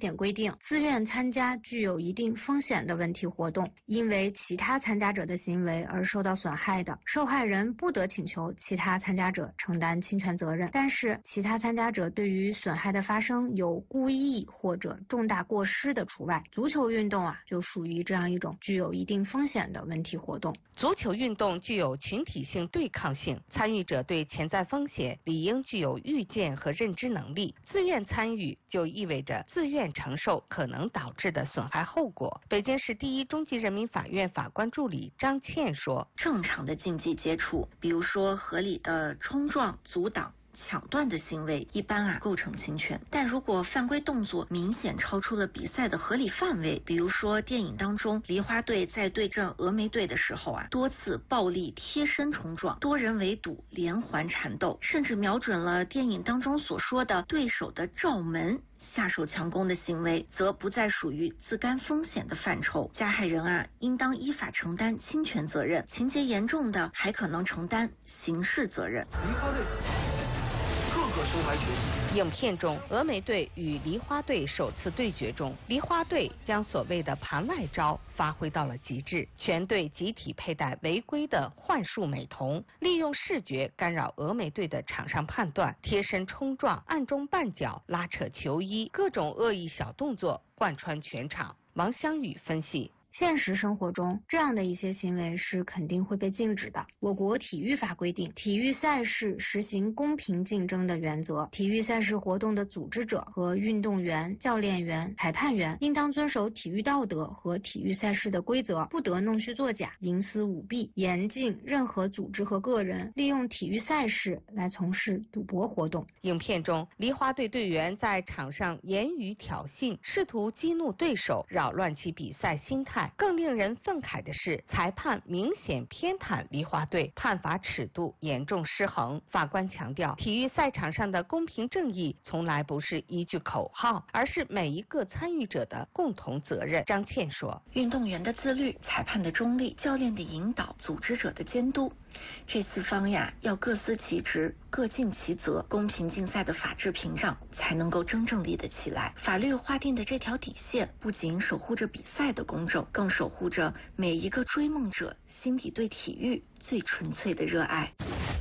典规定，自愿参加具有一定风险的文体活动，因为其他参加者的行为而受到损害的，受害人不得请求其他参加者承担侵权责任。但是，其他参加者对于损害的发生有故意或者重大过失的除外。足球运动就属于这样一种具有一定风险的文体活动。 足球运动具有群体性对抗性，参与者对潜在风险理应具有预见和认知能力。自愿参与就意味着自愿承受可能导致的损害后果。北京市第一中级人民法院法官助理张倩说： 正常的竞技接触，比如说合理的冲撞、阻挡、抢断的行为一般构成侵权，但如果犯规动作明显超出了比赛的合理范围，比如说电影当中梨花队在对阵峨眉队的时候多次暴力贴身冲撞、多人围堵、连环缠斗，甚至瞄准了电影当中所说的对手的罩门下手强攻的行为，则不再属于自甘风险的范畴。加害人应当依法承担侵权责任，情节严重的还可能承担刑事责任。 梨花队各个身怀绝技。 影片中，峨眉队与梨花队首次对决中，梨花队将所谓的盘外招发挥到了极致，全队集体佩戴违规的幻术美瞳，利用视觉干扰峨眉队的场上判断，贴身冲撞、暗中绊脚、拉扯球衣，各种恶意小动作贯穿全场。王香宇分析。 现实生活中，这样的一些行为是肯定会被禁止的。我国体育法规定，体育赛事实行公平竞争的原则，体育赛事活动的组织者和运动员、教练员、裁判员应当遵守体育道德和体育赛事的规则，不得弄虚作假、营私舞弊，严禁任何组织和个人利用体育赛事来从事赌博活动。 影片中，梨花队队员在场上言语挑衅，试图激怒对手，扰乱其比赛心态。更令人愤慨的是，裁判明显偏袒梨花队，判罚尺度严重失衡。法官强调，体育赛场上的公平正义从来不是一句口号，而是每一个参与者的共同责任。张倩说： 运动员的自律、裁判的中立、教练的引导、组织者的监督，这四方要各司其职，各尽其责，公平竞赛的法治屏障才能够真正立得起来。法律划定的这条底线，不仅守护着比赛的公正，更守护着每一个追梦者心底对体育最纯粹的热爱。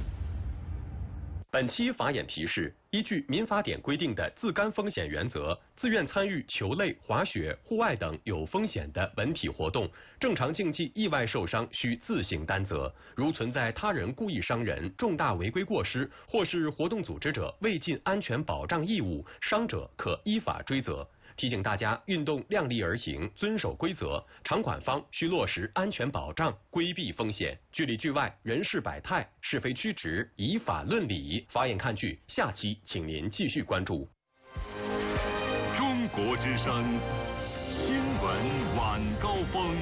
本期法眼提示：依据民法典规定的自甘风险原则，自愿参与球类、滑雪、户外等有风险的文体活动，正常竞技意外受伤需自行担责。如存在他人故意伤人、重大违规过失，或是活动组织者未尽安全保障义务，伤者可依法追责。提醒大家，运动量力而行，遵守规则，场馆方需落实安全保障，规避风险。剧里剧外，人事百态，是非曲直，以法论理。法眼看剧，下期请您继续关注。 中国之声新闻晚高峰。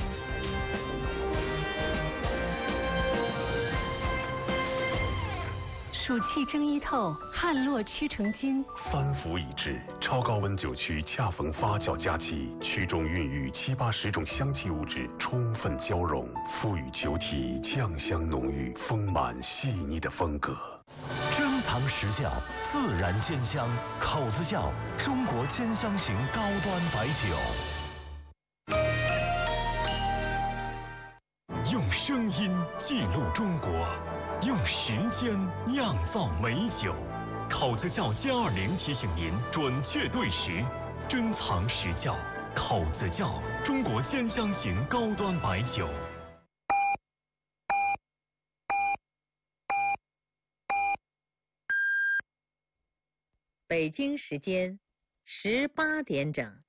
暑气蒸衣透，旱落屈成金。 3伏已至，超高温酒曲恰逢发酵佳期，曲中孕育7、80种香气物质充分交融，赋予酒体酱香浓郁、丰满细腻的风格。 珍藏实窖，自然鲜香，口子窖中国鲜香型高端白酒。 用声音记录中国，用时间酿造美酒。口子窖+20提醒您准确对时，珍藏实窖。口子窖中国鲜香型高端白酒。 北京时间18点整。